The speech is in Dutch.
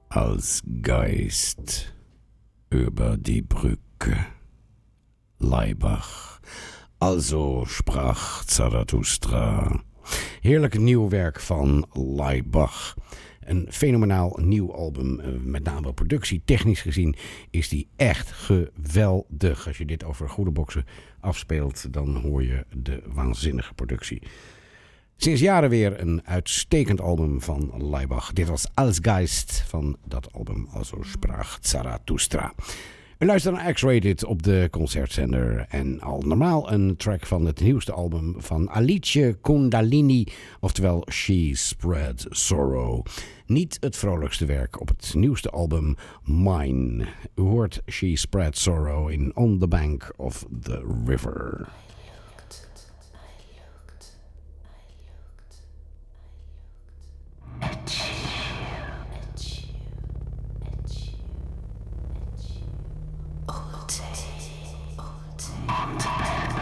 als Geist über die Brücke. Laibach. Also sprach Zarathustra. Heerlijk nieuw werk van Laibach. Een fenomenaal nieuw album, met name productietechnisch gezien is die echt geweldig. Als je dit over goede boksen afspeelt, dan hoor je de waanzinnige productie. Sinds jaren weer een uitstekend album van Laibach. Dit was Als Geist van dat album Also sprach Zarathustra. U luistert naar X-Rated op de concertzender en al normaal een track van het nieuwste album van Alice Kundalini, oftewel She Spread Sorrow. Niet het vrolijkste werk op het nieuwste album Mine. U hoort She Spread Sorrow in On the Bank of the River. On the bank.